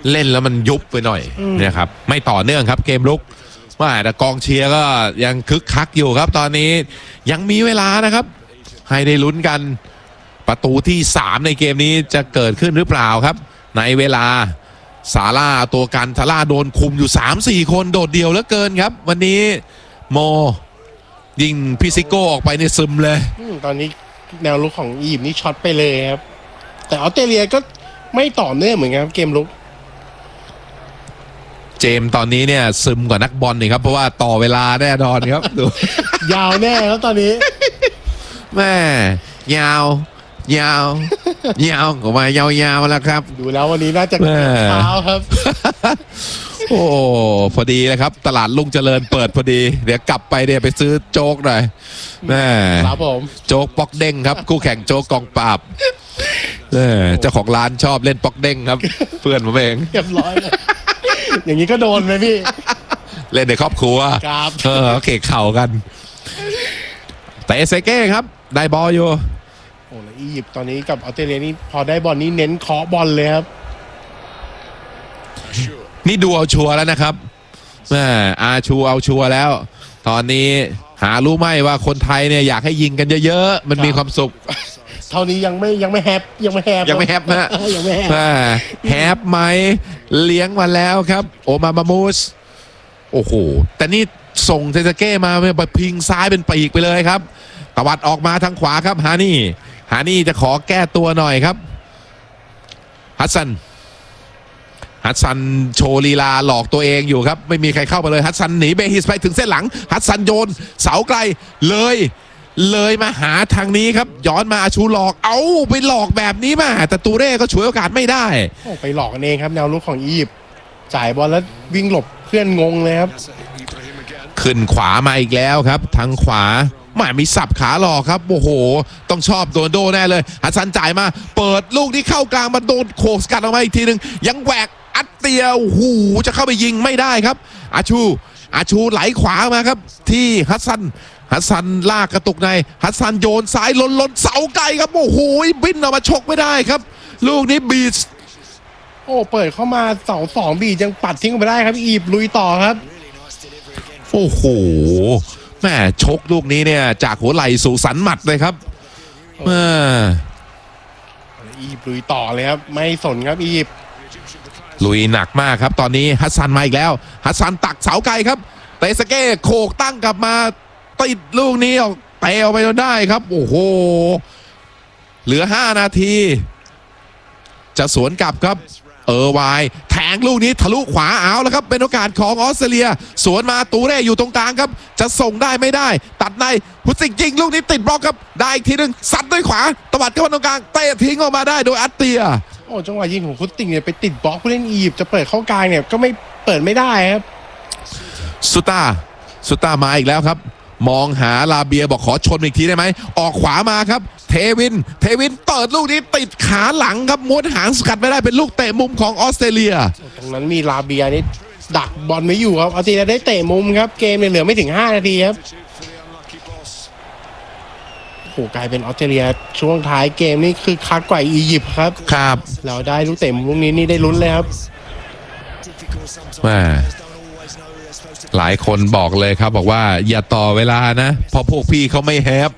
เล่นแล้วมันยุบไปหน่อยเนี่ยครับไม่ต่อเนื่องครับเกมลุกว่าแต่กองเชียร์ก็ยังคึกคักอยู่ครับตอนนี้ยังมีเวลานะครับให้ได้ลุ้นกันประตูที่3ในเกมนี้จะเกิดขึ้นหรือเปล่าครับในเวลาซาร่าตัวกันซาร่าโดนคุมอยู่ 3-4 คนโดดเดี่ยวเหลือเกินครับวันนี้โมยิงพิซิโก้ออกไปในซึมเลยตอนนี้แนวลุกของอียิปต์นี่ช็อตไปเลยครับแต่ออสเตรเลียก็ไม่ต่อเนื่องเหมือนกันเกมลุกเจมตอนนี้เนี่ยซึมกว่านักบอลนี่ครับเพราะว่าต่อเวลาแน่นอนครับดูยาวแน่ครับตอนนี้แม่ยาวยาวยาวออกมายาวๆแล้วครับดูแล้ววันนี้น่าจะเช้าครับโอ้พอดีเลยครับตลาดลุงเจริญเปิดพอดีเดี๋ยวกลับไปเนี่ยไปซื้อโจ๊กหน่อยแม่ครับผมโจ๊กป๊อกเด้งครับคู่แข่งโจ๊กกองปราบเจ้าของร้านชอบเล่นป๊อกเด้งครับเพื่อนผมเองเรียบร้อยเลยอย่างนี้ก็โดนไหมพี่เล่นในครอบครัวครับเขกเข่ากันแต่เอเซเก้ครับได้บอลอยู่โอ้แล้วอียิปต์ตอนนี้กับออสเตรเลียนี่พอได้บอลนี่เน้นเคาะบอลเลยครับนี่ดูเอาชัวร์แล้วนะครับอาชูเอาชัวร์แล้วตอนนี้หารู้ไหมว่าคนไทยเนี่ยอยากให้ยิงกันเยอะๆมันมีความสุขเท่านี้ยังไม่แฮปนะยังไม่แฮปยังไม่แฮปไหมเลี้ยงมาแล้วครับโอมามูสโอ้โหแต่นี่ส่งเซซาเก้มาไปพิงซ้ายเป็นปีกไปเลยครับตวัดออกมาทางขวาครับฮานี่จะขอแก้ตัวหน่อยครับฮัสซันโชว์ลีลาหลอกตัวเองอยู่ครับไม่มีใครเข้ามาเลยฮัสซันหนีเบฮิสไปถึงเส้นหลังฮัสซันโยนเสาไกลเลยมาหาทางนี้ครับย้อนมาอาชูหลอกเอาไปหลอกแบบนี้มาแต่ตูเร่ก็ฉวยโอกาสไม่ได้ไปหลอกกันเองครับแนวลุกของอียิปต์จ่ายบอลแล้ววิ่งหลบเพื่อนงงเลยครับขึ้นขวามาอีกแล้วครับทางขวาไม่มีสับขาหลอกครับโอ้โหต้องชอบโดนโดแน่เลยฮัสซันจ่ายมาเปิดลูกที่เข้ากลางมาโดนโขกสกัดออกมาอีกทีหนึ่งยังแหวกอัดเตียวหูจะเข้าไปยิงไม่ได้ครับอาชูไหลขวามาครับที่ฮัสซันลากกระตุกในฮัสซันโยนซ้ายล้นเสาไกลครับโอ้โหบินออกมาชกไม่ได้ครับลูกนี้บีชเปิดเข้ามา2-2บียังปัดทิ้งไปได้ครับอียิปต์ลุยต่อครับโอ้โหแม่ชกลูกนี้เนี่ยจากหัวไหล่สู่สันหมัดเลยครับอียิปต์ลุยต่อเลยครับไม่สนครับอียิปต์ลุยหนักมากครับตอนนี้ฮัสซันมาอีกแล้วฮัสซันตักเสาไกลครับเตะสเก้โขกตั้งกลับมาติดลูกนี้ออกเตะออกไปจนได้ครับโอ้โหเหลือ5นาทีจะสวนกลับครับวายแทงลูกนี้ทะลุขวาเอาแล้วครับเป็นโอกาสของออสเตรเลียสวนมาตูเร่อยู่ตรงกลางครับจะส่งได้ไม่ได้ตัดในพุสิกยิงลูกนี้ติดบล็อกครับได้อีกทีนึงซัดด้วยขวาตวัดเข้ามาตรงกลางเตะทิ้งออกมาได้โดยอัตเตียจังหวะยิงของพุติงเนี่ยไปติดบล็อกผู้เล่นอียิปต์จะเปิดเข้ากลางเนี่ยก็ไม่เปิดไม่ได้ครับสุต้ามาอีกแล้วครับมองหาลาเบียบอกขอชนอีกทีได้ไหมออกขวามาครับเทวินเปิดลูกนี้ติดขาหลังครับม้วนหางสกัดไม่ได้เป็นลูกเตะมุมของออสเตรเลียตรงนั้นมีลาเบียนี่ดักบอลไม่อยู่ครับออสเตรเลียได้เตะมุมครับเกมเนี่ยเหลือไม่ถึง5นาทีครับกลายเป็นออสเตรเลียช่วงท้ายเกมนี่คือคักกว่าอียิปต์ครับเราได้ลูกเตะมุมลูกนี้นี่ได้ลุ้นเลยครับหลายคนบอกเลยครับบอกว่าอย่าต่อเวลานะเพราะพวกพี่เขาไม่แฮป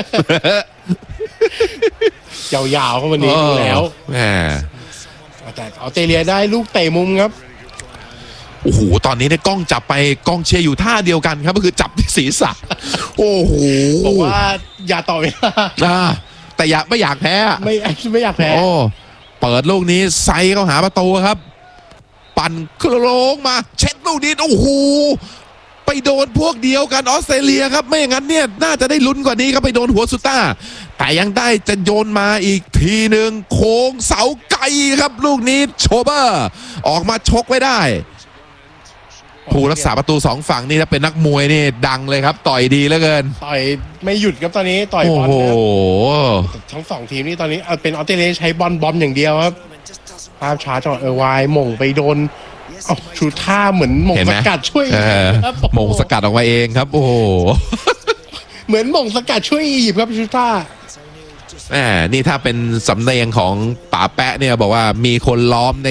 ยาวๆเข้ามานี้แล้วแต่ออสเตรเลียได้ลูกเตะมุมครับโอ้โหตอนนี้เนี่ยกล้องจับไปกล้องเชียร์อยู่ท่าเดียวกันครับก็คือจับที่ศีรษะโอ้โหบอกว่าอย่าต่อเวลาแต่ไม่อยากแพ้ไม่อยากแพ้เปิดลูกนี้ไซเข้าหาประตูครับปั่นโคลงมาเช็ดลูกนี้โอ้โหไปโดนพวกเดียวกันออสเตรเลียครับไม่อย่างนั้นเนี่ยน่าจะได้ลุ้นกว่านี้ครับไปโดนหัวสุต้าแต่ยังได้จะโยนมาอีกทีหนึ่งโค้งเสาไกลครับลูกนี้โชเบอร์ออกมาชกไว้ได้ผู้รักษาประตู2ฝั่งนี่ถ้าเป็นนักมวยนี่ดังเลยครับต่อยดีเหลือเกินต่อยไม่หยุดครับตอนนี้ต่อยบอลทั้ง2ทีมนี่ตอนนี้เป็นออสเตรเลียใช้บอมอย่างเดียวครับภาพช้าจังหวะวายหม่งไปโดนชูท่าเหมือนหม่งสกัดช่วยหม่งสกัดออกมาเองครับโอ้โหเหมือนหม่งสกัดช่วยอียิปต์ครับชูท่านี่ถ้าเป็นสำเนียงของป๋าแปะเนี่ยบอกว่ามีคนล้อมใน